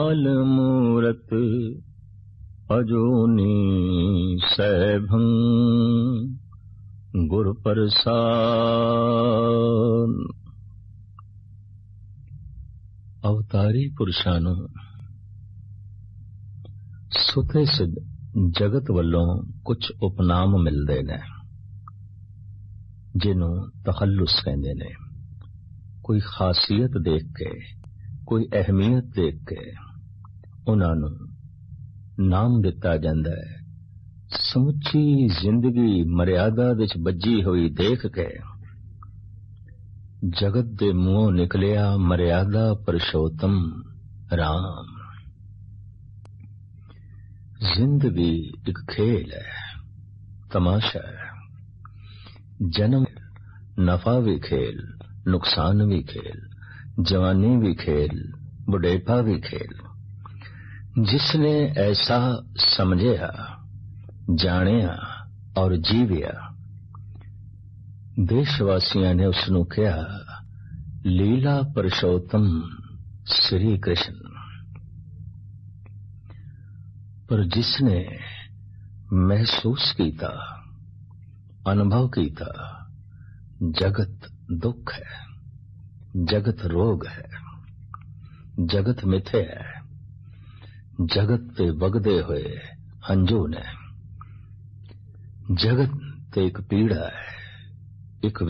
काल मूरत अजूनी सैभं गुर प्रसाद। अवतारी पुरुषां नूं सुते सिद्ध जगत वल्लों कुछ उपनाम मिलदे ने जिन्हों तखल्लुस कहंदे ने। कोई खासियत देख के, कोई अहमियत देख के उन्हां नूं नाम दिता जांदा है। समुची जिंदगी मर्यादा विच बज्जी हुई देख के जगत दे मुंहों निकलिया मर्यादा पुरुषोत्तम राम। जिंदगी एक खेल है, तमाशा है। जन्म नफा भी खेल, नुकसान भी खेल, जवानी भी खेल, बुढ़ेपा भी खेल। जिसने ऐसा समझिया, जानिया और जीविया, देशवासियों ने उसनू कहा लीला पुरुषोत्तम श्री कृष्ण। पर जिसने महसूस किया, अनुभव किया, जगत दुख है, जगत रोग है, जगत मिथे है, जगत ते वगदे हुए हंजू ने, जगत ते एक पीड़ा है, एक